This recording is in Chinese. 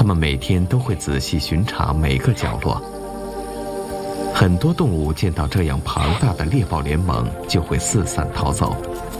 们每天都会仔细巡查每个角落。很多动物见到这样庞大的猎豹联盟，就会四散逃走，